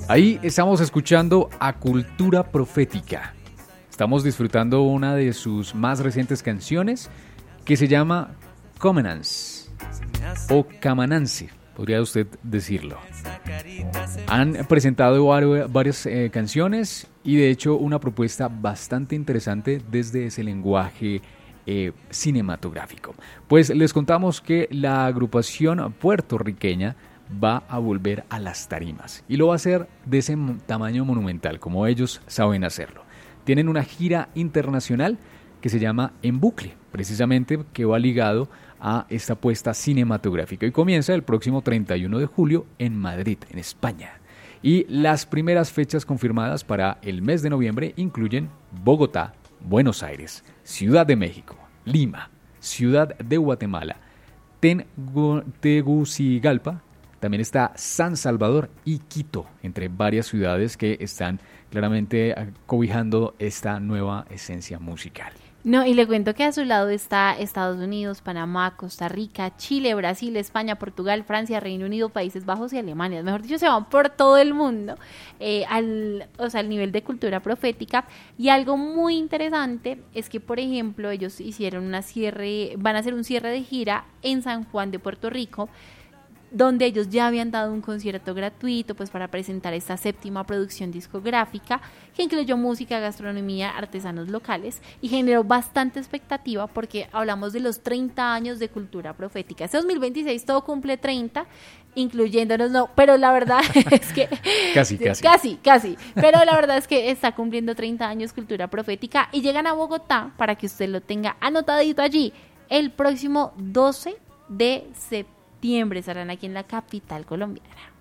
Ahí estamos escuchando a Cultura Profética. Estamos disfrutando una de sus más recientes canciones que se llama Comanance o Camanance, podría usted decirlo. Han presentado varias canciones y de hecho una propuesta bastante interesante desde ese lenguaje cinematográfico. Pues les contamos que la agrupación puertorriqueña va a volver a las tarimas y lo va a hacer de ese tamaño monumental como ellos saben hacerlo. Tienen una gira internacional que se llama En Bucle, precisamente que va ligado a esta apuesta cinematográfica y comienza el próximo 31 de julio en Madrid, en España. Y las primeras fechas confirmadas para el mes de noviembre incluyen Bogotá, Buenos Aires, Ciudad de México, Lima, Ciudad de Guatemala, Tegucigalpa, también está San Salvador y Quito, entre varias ciudades que están claramente cobijando esta nueva esencia musical. No, y le cuento que a su lado está Estados Unidos, Panamá, Costa Rica, Chile, Brasil, España, Portugal, Francia, Reino Unido, Países Bajos y Alemania. Mejor dicho, se van por todo el mundo al nivel de cultura profética. Y algo muy interesante es que, por ejemplo, ellos van a hacer un cierre de gira en San Juan de Puerto Rico, donde ellos ya habían dado un concierto gratuito pues para presentar esta 7ª producción discográfica que incluyó música, gastronomía, artesanos locales y generó bastante expectativa porque hablamos de los 30 años de cultura profética. Este 2026 todo cumple 30, incluyéndonos, no, pero la verdad es que... Casi. Pero la verdad es que está cumpliendo 30 años cultura profética y llegan a Bogotá, para que usted lo tenga anotadito allí, el próximo 12 de septiembre estarán aquí en la capital colombiana.